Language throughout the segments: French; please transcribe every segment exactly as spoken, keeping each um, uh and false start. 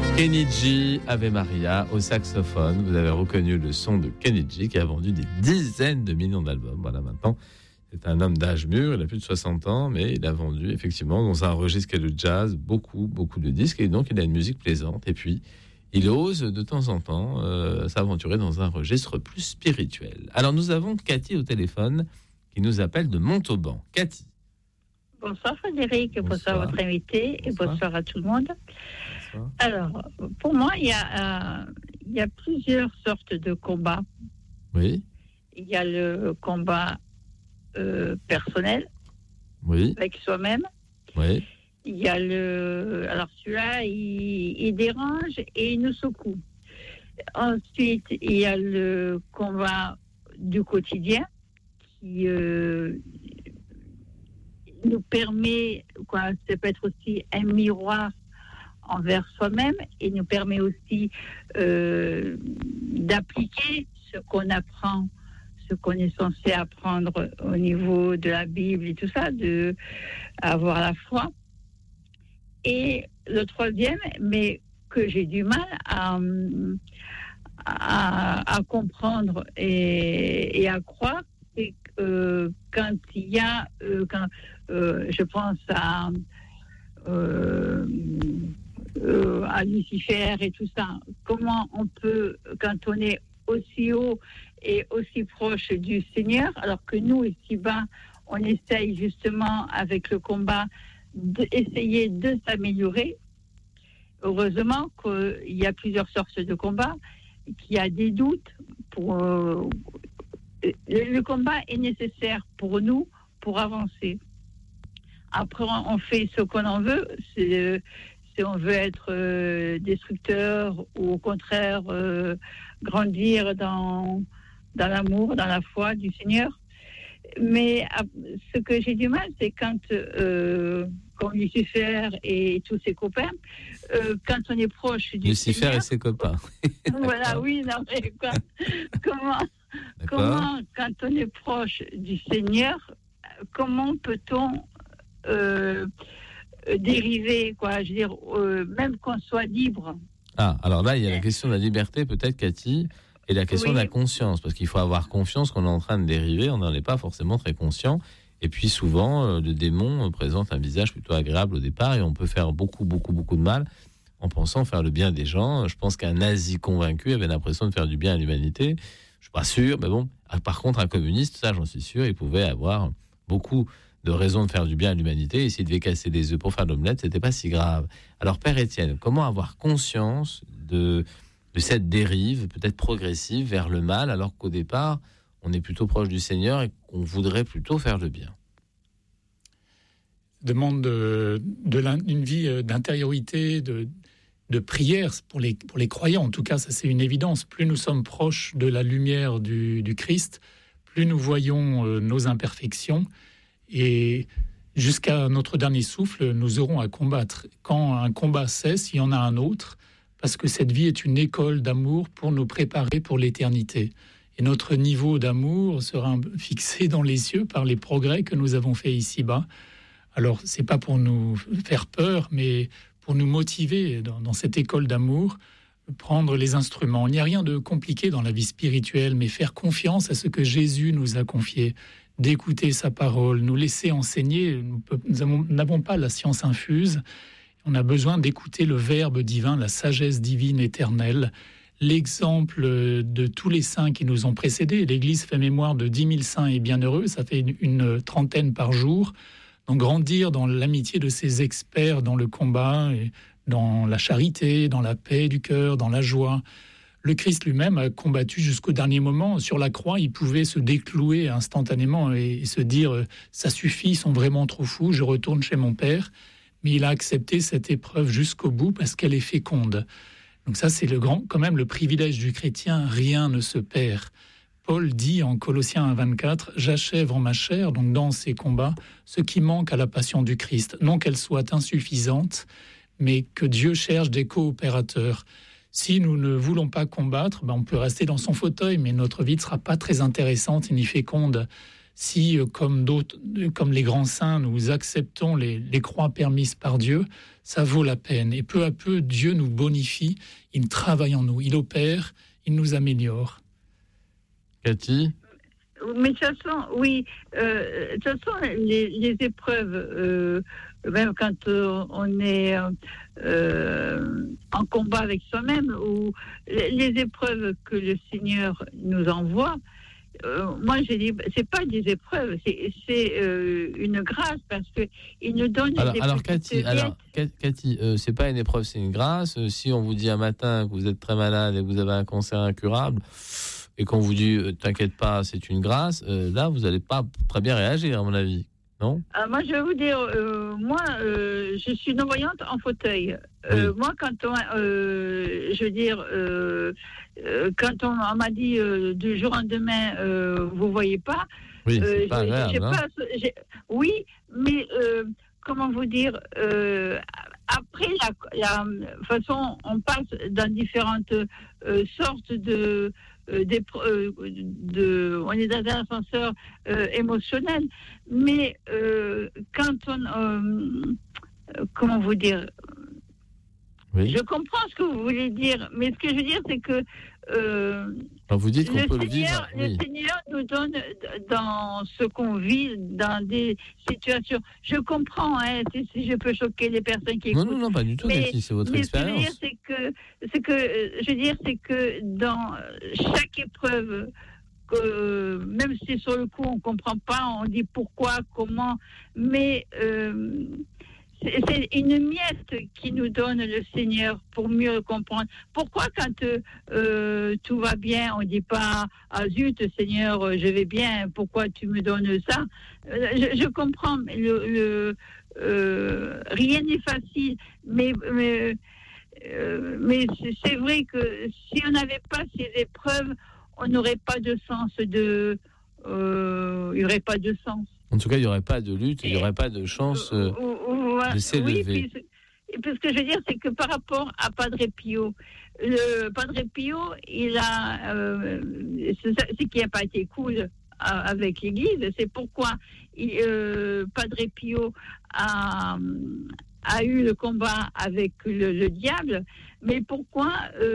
Kenny G, Ave Maria, au saxophone. Vous avez reconnu le son de Kenny G qui a vendu des dizaines de millions d'albums. Voilà, maintenant, c'est un homme d'âge mûr, il a plus de soixante ans, mais il a vendu effectivement dans un registre qu'est le jazz, beaucoup, beaucoup de disques, et donc il a une musique plaisante. Et puis, il ose de temps en temps euh, s'aventurer dans un registre plus spirituel. Alors, nous avons Cathy au téléphone qui nous appelle de Montauban. Cathy. Bonsoir Frédéric, bonsoir, bonsoir à votre invité bonsoir. Et bonsoir à tout le monde. Bonsoir. Alors, pour moi, il y a, euh, il y a plusieurs sortes de combats. Oui. Il y a le combat euh, personnel, oui, avec soi-même. Oui. Il y a le... Alors celui-là, il, il dérange et il nous secoue. Ensuite, il y a le combat du quotidien qui... Euh, nous permet, quoi, ça peut être aussi un miroir envers soi-même et nous permet aussi euh, d'appliquer ce qu'on apprend, ce qu'on est censé apprendre au niveau de la Bible et tout ça, de avoir la foi. Et le troisième, mais que j'ai du mal à, à, à comprendre et, et à croire, c'est euh, quand il y a, euh, quand, euh, je pense à, euh, euh, à Lucifer et tout ça, comment on peut, quand on est aussi haut et aussi proche du Seigneur, alors que nous, ici-bas, on essaye justement avec le combat d'essayer de s'améliorer. Heureusement qu'il y a plusieurs sortes de combats, qu'il y a des doutes pour... Euh, Le, le combat est nécessaire pour nous, pour avancer. Après, on fait ce qu'on en veut. C'est, si on veut être euh, destructeur ou au contraire euh, grandir dans, dans l'amour, dans la foi du Seigneur. Mais ce que j'ai du mal, c'est quand, euh, comme Lucifer et tous ses copains, euh, quand on est proche du Lucifer Seigneur... Lucifer et ses copains. Voilà, oui, non, mais quoi, comment... D'accord. Comment, quand on est proche du Seigneur, comment peut-on euh, dériver, quoi, je veux dire, euh, même qu'on soit libre. Ah, alors là, il y a la question de la liberté, peut-être, Cathy, et la question oui. de la conscience, parce qu'il faut avoir confiance qu'on est en train de dériver, on n'en est pas forcément très conscient. Et puis souvent, euh, le démon euh, présente un visage plutôt agréable au départ, et on peut faire beaucoup, beaucoup, beaucoup de mal en pensant faire le bien des gens. Je pense qu'un nazi convaincu avait l'impression de faire du bien à l'humanité. Je suis pas sûr, mais bon. Par contre, un communiste, ça, j'en suis sûr, il pouvait avoir beaucoup de raisons de faire du bien à l'humanité. Et s'il devait casser des œufs pour faire l'omelette, c'était pas si grave. Alors, Père Étienne, comment avoir conscience de, de cette dérive, peut-être progressive, vers le mal, alors qu'au départ, on est plutôt proche du Seigneur et qu'on voudrait plutôt faire le bien? Demande de, de une vie d'intériorité, de de prière pour les, pour les croyants. En tout cas, ça c'est une évidence. Plus nous sommes proches de la lumière du, du Christ, plus nous voyons euh, nos imperfections. Et jusqu'à notre dernier souffle, nous aurons à combattre. Quand un combat cesse, il y en a un autre, parce que cette vie est une école d'amour pour nous préparer pour l'éternité. Et notre niveau d'amour sera fixé dans les cieux par les progrès que nous avons faits ici-bas. Alors, c'est pas pour nous faire peur, mais pour nous motiver dans, dans cette école d'amour, prendre les instruments. Il n'y a rien de compliqué dans la vie spirituelle, mais faire confiance à ce que Jésus nous a confié, d'écouter sa parole, nous laisser enseigner. Nous n'avons pas la science infuse, on a besoin d'écouter le Verbe divin, la sagesse divine éternelle, l'exemple de tous les saints qui nous ont précédés. L'Église fait mémoire de dix mille saints et bienheureux, ça fait une, une trentaine par jour. Donc grandir dans l'amitié de ces experts dans le combat, et dans la charité, dans la paix du cœur, dans la joie. Le Christ lui-même a combattu jusqu'au dernier moment. Sur la croix, il pouvait se déclouer instantanément et se dire « ça suffit, ils sont vraiment trop fous, je retourne chez mon Père ». Mais il a accepté cette épreuve jusqu'au bout parce qu'elle est féconde. Donc ça, c'est le grand, quand même le privilège du chrétien, rien ne se perd. Paul dit en Colossiens un vingt-quatre « J'achève en ma chair, donc dans ces combats, ce qui manque à la passion du Christ. Non qu'elle soit insuffisante, mais que Dieu cherche des coopérateurs. Si nous ne voulons pas combattre, ben on peut rester dans son fauteuil, mais notre vie ne sera pas très intéressante ni féconde. si, comme d'autres, comme les grands saints, nous acceptons les, les croix permises par Dieu, ça vaut la peine. Et peu à peu, Dieu nous bonifie, il travaille en nous, il opère, il nous améliore. Cathy ? Mais de toute façon, oui, euh, de toute façon, les, les épreuves, euh, même quand euh, on est euh, en combat avec soi-même, ou les, les épreuves que le Seigneur nous envoie, euh, moi je dis, c'est pas des épreuves, c'est, c'est euh, une grâce, parce que il nous donne alors, des alors petites Cathy, alors Cathy, euh, c'est pas une épreuve, c'est une grâce. Euh, si on vous dit un matin que vous êtes très malade et que vous avez un cancer incurable, et qu'on vous dit euh, t'inquiète pas, c'est une grâce, euh, là vous n'allez pas très bien réagir, à mon avis, non ? Ah, moi, je vais vous dire, euh, moi, euh, je suis non-voyante en fauteuil. Euh, oui. Moi, quand on, euh, je veux dire, euh, euh, quand on, on m'a dit euh, du jour au lendemain, euh, vous voyez pas. Oui, c'est euh, pas j'ai, grave. j'ai hein. pas, j'ai, oui, mais euh, comment vous dire euh, après, la, la de toute façon, on passe dans différentes euh, sortes de Euh, des, euh, de, on est dans un ascenseur euh, émotionnel, mais euh, quand on, euh, comment vous dire, oui. Je comprends ce que vous voulez dire, mais ce que je veux dire, c'est que euh, vous dites qu'on le, peut Seigneur, le vivre. Le oui. Seigneur nous donne dans ce qu'on vit, dans des situations. Je comprends, hein, si, si je peux choquer les personnes qui écoutent. Non, non, non, pas du tout, mais, Cathy, c'est votre mais expérience. Ce que je veux dire, c'est que, c'est que, je veux dire, c'est que dans chaque épreuve, que, même si sur le coup on ne comprend pas, on dit pourquoi, comment, mais euh, c'est, c'est une miette qui nous donne le Seigneur pour mieux le comprendre. Pourquoi quand euh, tout va bien, on ne dit pas « Ah zut, Seigneur, je vais bien, pourquoi tu me donnes ça ?» je, je comprends, le, le, euh, rien n'est facile, mais... mais Euh, mais c'est vrai que si on n'avait pas ces épreuves, on n'aurait pas de sens de, euh, il n'y aurait pas de sens. En tout cas, il n'y aurait pas de lutte, il n'y aurait pas de chance euh, euh, de s'élever. Oui, et puis ce que je veux dire, c'est que par rapport à Padre Pio, le Padre Pio, il a, euh, c'est ce qui n'a pas été cool avec l'Église, c'est pourquoi il, euh, Padre Pio a a eu le combat avec le, le diable, mais pourquoi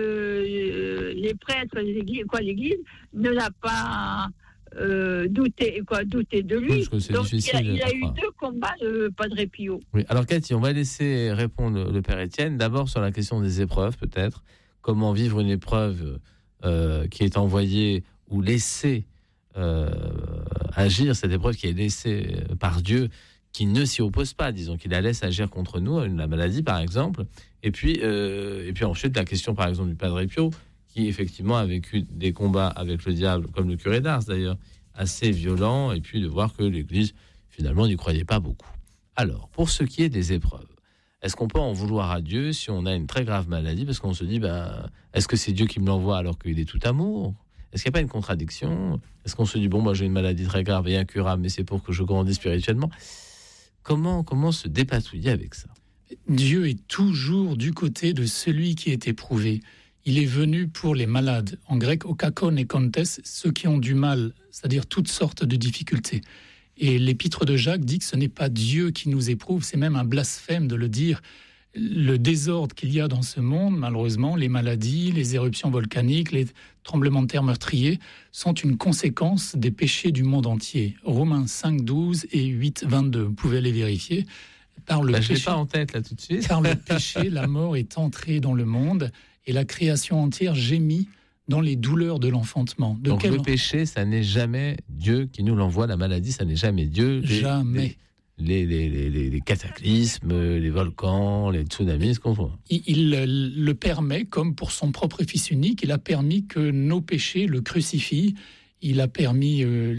euh, les prêtres, l'Église, quoi, l'Église ne l'a pas euh, douté, quoi, douté de lui. Oui, c'est Donc il a, il a eu croire. deux combats, le Padre Pio. Oui. Alors Cathy, on va laisser répondre le Père Étienne. D'abord sur la question des épreuves, peut-être. Comment vivre une épreuve euh, qui est envoyée ou laissée euh, agir, cette épreuve qui est laissée par Dieu, qui ne s'y oppose pas, disons, qui la laisse agir contre nous, la maladie par exemple. Et puis, euh, et puis ensuite, la question par exemple du Padre Pio, qui effectivement a vécu des combats avec le diable, comme le curé d'Ars d'ailleurs, assez violents, et puis de voir que l'Église, finalement, n'y croyait pas beaucoup. Alors, pour ce qui est des épreuves, est-ce qu'on peut en vouloir à Dieu si on a une très grave maladie, parce qu'on se dit, ben, est-ce que c'est Dieu qui me l'envoie alors qu'il est tout amour ? Est-ce qu'il n'y a pas une contradiction ? Est-ce qu'on se dit, bon, moi j'ai une maladie très grave et incurable, mais c'est pour que je grandisse spirituellement ? Comment, comment se dépatouiller avec ça ? Dieu est toujours du côté de celui qui est éprouvé. Il est venu pour les malades. En grec, okakon et kontes, ceux qui ont du mal, c'est-à-dire toutes sortes de difficultés. Et l'épître de Jacques dit que ce n'est pas Dieu qui nous éprouve, c'est même un blasphème de le dire. Le désordre qu'il y a dans ce monde, malheureusement, les maladies, les éruptions volcaniques, les tremblements de terre meurtriers, sont une conséquence des péchés du monde entier. Romains cinq, douze et huit, vingt-deux. Vous pouvez les vérifier. Par le bah, péché, je l'ai pas en tête là tout de suite. Par le péché, la mort est entrée dans le monde et la création entière gémit dans les douleurs de l'enfantement. De Donc quel... le péché, ça n'est jamais Dieu qui nous l'envoie. La maladie, ça n'est jamais Dieu. Les, jamais. Les, les, les, les, les cataclysmes, les volcans, les tsunamis, ce qu'on voit. Il, il le permet, comme pour son propre Fils unique, il a permis que nos péchés le crucifient. Il a permis euh,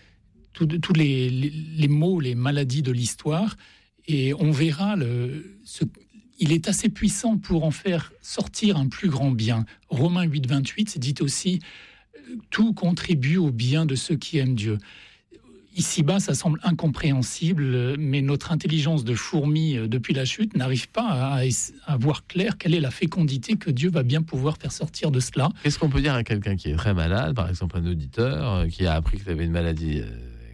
tous les, les, les maux, les maladies de l'histoire. Et on verra, le, ce, il est assez puissant pour en faire sortir un plus grand bien. Romains huit, vingt-huit dit aussi « Tout contribue au bien de ceux qui aiment Dieu ». Ici-bas, ça semble incompréhensible, mais notre intelligence de fourmi depuis la chute n'arrive pas à, à voir clair quelle est la fécondité que Dieu va bien pouvoir faire sortir de cela. Qu'est-ce qu'on peut dire à quelqu'un qui est très malade, par exemple un auditeur qui a appris qu'il avait une maladie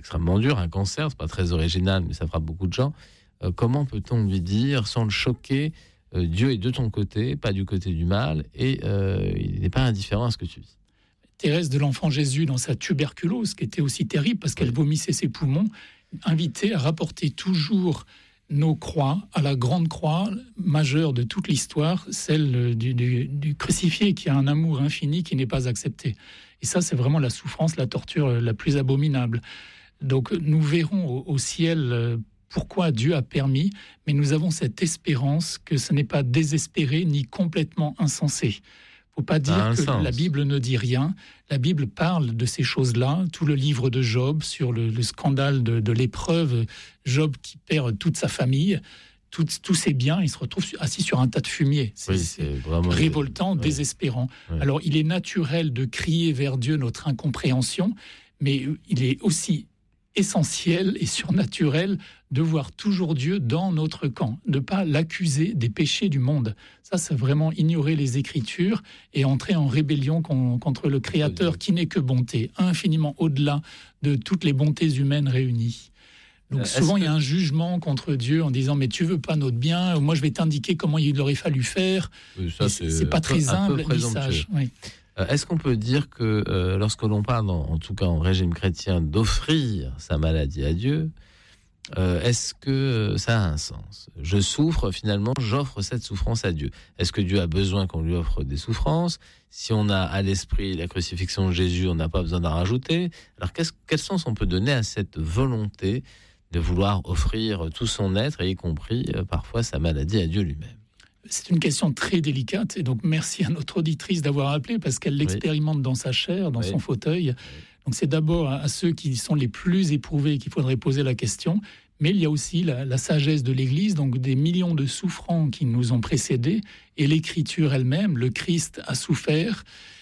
extrêmement dur, un cancer, c'est pas très original, mais ça frappe beaucoup de gens. Euh, comment peut-on lui dire, sans le choquer, euh, Dieu est de ton côté, pas du côté du mal, et euh, il n'est pas indifférent à ce que tu vis. Thérèse de l'Enfant Jésus, dans sa tuberculose, qui était aussi terrible parce qu'elle vomissait ses poumons, invitait à rapporter toujours nos croix à la grande croix majeure de toute l'histoire, celle du, du, du crucifié qui a un amour infini qui n'est pas accepté. Et ça, c'est vraiment la souffrance, la torture la plus abominable. Donc nous verrons au, au ciel pourquoi Dieu a permis, mais nous avons cette espérance que ce n'est pas désespéré ni complètement insensé. Il ne faut pas dire que sens. La Bible ne dit rien. La Bible parle de ces choses-là. Tout le livre de Job sur le, le scandale de, de l'épreuve, Job qui perd toute sa famille, tout, tous ses biens, il se retrouve assis sur un tas de fumier. C'est, oui, c'est, c'est vraiment révoltant, oui. désespérant. Oui. Alors il est naturel de crier vers Dieu notre incompréhension, mais il est aussi essentiel et surnaturel de voir toujours Dieu dans notre camp, de ne pas l'accuser des péchés du monde. Ça, c'est vraiment ignorer les Écritures et entrer en rébellion con, contre le Créateur qui n'est que bonté, infiniment au-delà de toutes les bontés humaines réunies. Donc Est-ce souvent, que... il y a un jugement contre Dieu en disant « mais tu veux pas notre bien, moi je vais t'indiquer comment il aurait fallu faire oui, ». C'est, c'est pas très humble ni sage. Oui. Est-ce qu'on peut dire que euh, lorsque l'on parle, en, en tout cas en régime chrétien, d'offrir sa maladie à Dieu, euh, est-ce que ça a un sens ? Je souffre, finalement, j'offre cette souffrance à Dieu. Est-ce que Dieu a besoin qu'on lui offre des souffrances ? Si on a à l'esprit la crucifixion de Jésus, on n'a pas besoin d'en rajouter. Alors qu'est-ce, quel sens on peut donner à cette volonté de vouloir offrir tout son être, et y compris euh, parfois sa maladie à Dieu lui-même ? C'est une question très délicate, et donc merci à notre auditrice d'avoir appelé, parce qu'elle l'expérimente oui. dans sa chair, dans oui. son fauteuil. Donc c'est d'abord à ceux qui sont les plus éprouvés qu'il faudrait poser la question, mais il y a aussi la, la sagesse de l'Église, donc des millions de souffrants qui nous ont précédés, et l'Écriture elle-même, le Christ a souffert.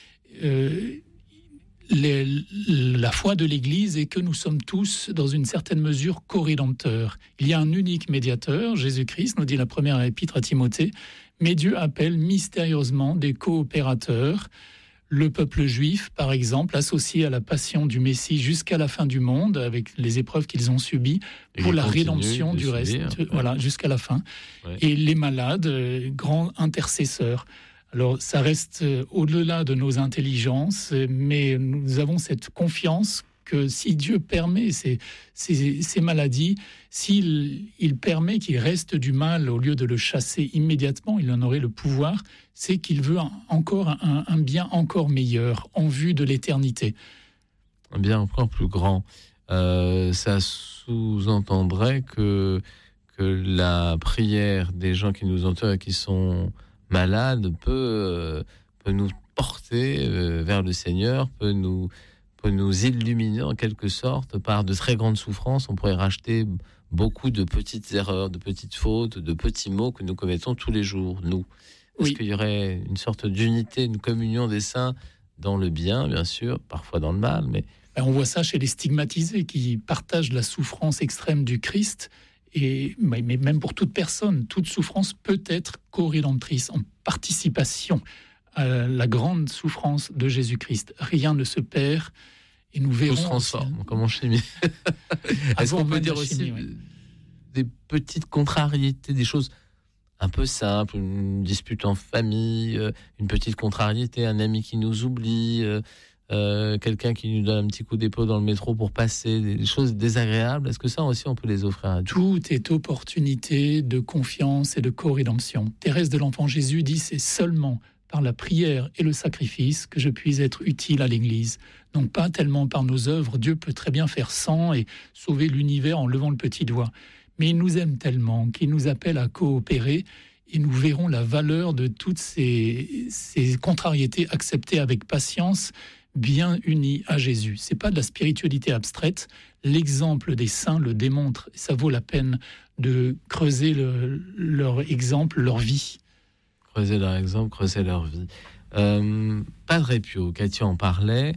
Euh, Les, la foi de l'Église est que nous sommes tous, dans une certaine mesure, co-rédempteurs. Il y a un unique médiateur, Jésus-Christ, nous dit la première épître à Timothée, mais Dieu appelle mystérieusement des coopérateurs. Le peuple juif, par exemple, associé à la passion du Messie jusqu'à la fin du monde, avec les épreuves qu'ils ont subies, pour la rédemption du reste, ouais. voilà, jusqu'à la fin. Ouais. Et les malades, euh, grands intercesseurs. Alors, ça reste au-delà de nos intelligences, mais nous avons cette confiance que si Dieu permet ces, ces, ces maladies, s'il il permet qu'il reste du mal au lieu de le chasser immédiatement, il en aurait le pouvoir, c'est qu'il veut encore un, un bien encore meilleur en vue de l'éternité. Un bien encore plus grand. Euh, ça sous-entendrait que, que la prière des gens qui nous entourent et qui sont malade peut, euh, peut nous porter euh, vers le Seigneur, peut nous, peut nous illuminer en quelque sorte par de très grandes souffrances. On pourrait racheter beaucoup de petites erreurs, de petites fautes, de petits mots que nous commettons tous les jours, nous. Est-ce oui. qu'il y aurait une sorte d'unité, une communion des saints dans le bien, bien sûr, parfois dans le mal, mais... On voit ça chez les stigmatisés qui partagent la souffrance extrême du Christ. Et, mais même pour toute personne, toute souffrance peut être co-rédemptrice en participation à la grande souffrance de Jésus-Christ. Rien ne se perd et nous verrons... Tout se transforme, aussi, comme en chimie. Est-ce qu'on peut dire aussi chimie, ouais. des petites contrariétés, des choses un peu simples, une dispute en famille, une petite contrariété, un ami qui nous oublie... Euh, quelqu'un qui nous donne un petit coup d'épaule dans le métro pour passer, des choses désagréables, est-ce que ça aussi on peut les offrir à Dieu ? Tout est opportunité de confiance et de co-rédemption. Thérèse de l'Enfant Jésus dit c'est seulement par la prière et le sacrifice que je puis être utile à l'Église. Donc pas tellement par nos œuvres, Dieu peut très bien faire sans et sauver l'univers en levant le petit doigt. Mais il nous aime tellement qu'il nous appelle à coopérer et nous verrons la valeur de toutes ces, ces contrariétés acceptées avec patience, bien unis à Jésus. C'est pas de la spiritualité abstraite. L'exemple des saints le démontre. Ça vaut la peine de creuser le, leur exemple, leur vie. Creuser leur exemple, creuser leur vie. Euh, Padre Pio, Cathy en parlait.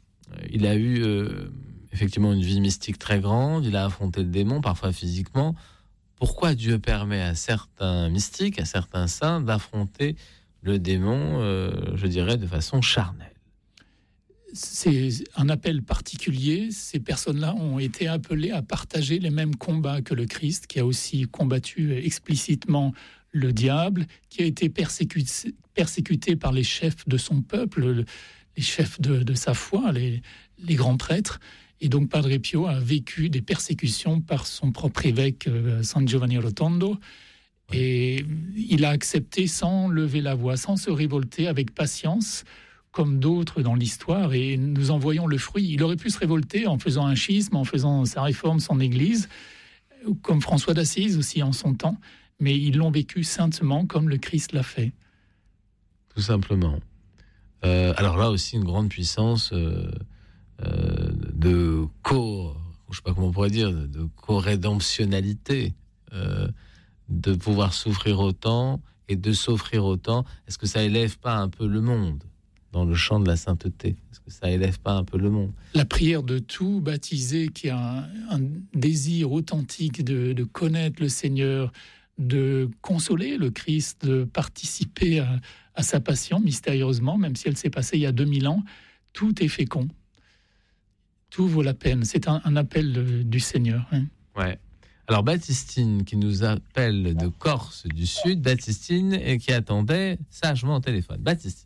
Il a eu euh, effectivement une vie mystique très grande. Il a affronté le démon, parfois physiquement. Pourquoi Dieu permet à certains mystiques, à certains saints, d'affronter le démon, euh, je dirais, de façon charnelle ? c'est un appel particulier. Ces personnes-là ont été appelées à partager les mêmes combats que le Christ, qui a aussi combattu explicitement le diable, qui a été persécuté, persécuté par les chefs de son peuple, les chefs de, de sa foi, les, les grands prêtres. Et donc Padre Pio a vécu des persécutions par son propre évêque, euh, San Giovanni Rotondo. Et il a accepté sans lever la voix, sans se révolter, avec patience, comme d'autres dans l'histoire, et nous en voyons le fruit. Il aurait pu se révolter en faisant un schisme, en faisant sa réforme, son église, comme François d'Assise aussi en son temps, mais ils l'ont vécu saintement comme le Christ l'a fait. Tout simplement. Euh, alors là aussi, une grande puissance euh, euh, de co... Je ne sais pas comment on pourrait dire, de co-rédemptionnalité, euh, de pouvoir souffrir autant et de s'offrir autant. Est-ce que ça élève pas un peu le monde dans le champ de la sainteté? Est-ce que ça élève pas un peu le monde? La prière de tout baptisé qui a un, un désir authentique de, de connaître le Seigneur, de consoler le Christ, de participer à, à sa passion mystérieusement, même si elle s'est passée il y a deux mille ans, tout est fécond. Tout vaut la peine. C'est un, un appel de, du Seigneur. Hein. Ouais. Alors Baptistine qui nous appelle de Corse du Sud, Baptistine et qui attendait sagement au téléphone. Baptistine.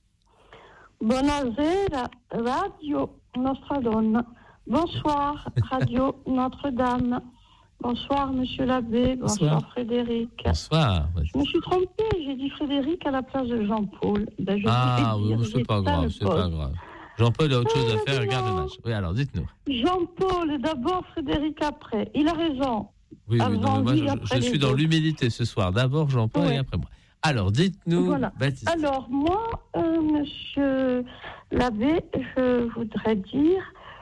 Buonasera, Radio Nostra Donna. Bonsoir, Radio Notre-Dame. Bonsoir, Monsieur l'abbé. Bonsoir, Bonsoir. Frédéric. Bonsoir. Je me suis trompée, j'ai dit Frédéric à la place de Jean-Paul. Ben, je ah, oui, c'est pas grave, c'est pas grave. Jean-Paul a autre chose à faire, regarde le match. Oui, alors dites-nous. Jean-Paul, d'abord, Frédéric après. Il a raison. Oui, oui non, moi, je, je suis dans autres. l'humilité ce soir. D'abord Jean-Paul oui. et après moi. Alors, dites-nous, voilà. Baptiste. Alors, moi, euh, monsieur l'abbé, je voudrais dire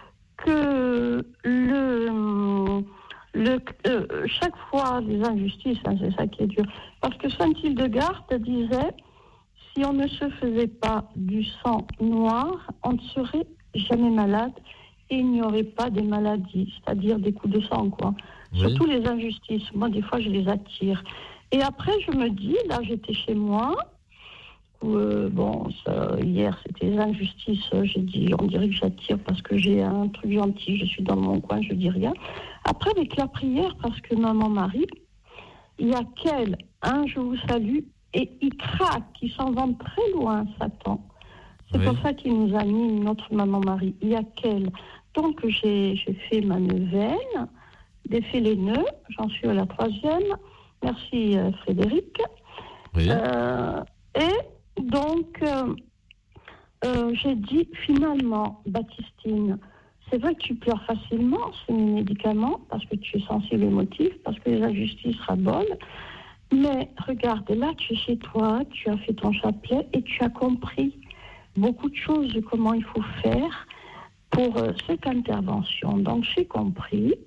que le, le, euh, chaque fois, les injustices, hein, c'est ça qui est dur. Parce que Saint Hildegarde disait, si on ne se faisait pas du sang noir, on ne serait jamais malade et il n'y aurait pas des maladies, c'est-à-dire des coups de sang, quoi. Oui. Surtout les injustices. Moi, des fois, je les attire. Et après, je me dis, là, j'étais chez moi, où, euh, bon, ça, hier, c'était les injustices, j'ai dit, on dirait que j'attire parce que j'ai un truc gentil, je suis dans mon coin, je dis rien. Après, avec la prière, parce que maman Marie, il y a qu'elle, hein, je vous salue, et il craque, il s'en va très loin, Satan. C'est oui. pour ça qu'il nous a mis notre maman Marie, il y a qu'elle. Donc, j'ai, j'ai fait ma neuvaine, défait les nœuds, j'en suis à la troisième. Merci euh, Frédéric. Oui. Euh, et donc, euh, euh, j'ai dit finalement, Baptistine, c'est vrai que tu pleures facilement, c'est mes médicaments, parce que tu es sensible émotif, parce que les injustices rabolent. Mais regarde, là, tu es chez toi, tu as fait ton chapelet et tu as compris beaucoup de choses de comment il faut faire pour euh, cette intervention. Donc, j'ai compris.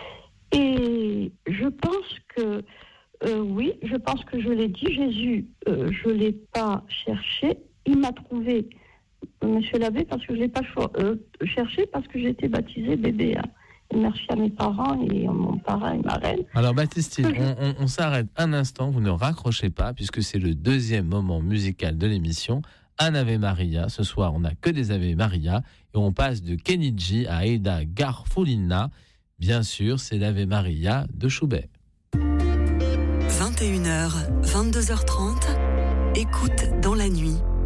Et je pense que Euh, oui, je pense que je l'ai dit. Jésus, euh, je ne l'ai pas cherché. Il m'a trouvé, monsieur l'abbé, parce que je ne l'ai pas cho- euh, cherché, parce que j'étais baptisée bébé. Hein. Et merci à mes parents et à mon parrain et ma reine. Alors Baptistine, je... on, on, on s'arrête un instant, vous ne raccrochez pas, puisque c'est le deuxième moment musical de l'émission. Un Ave Maria. Ce soir, on n'a que des Ave Maria. Et on passe de Kenichi à Aida Garfulina. Bien sûr, c'est l'Ave Maria de Schubert. vingt et une heures, vingt-deux heures trente, écoute dans la nuit.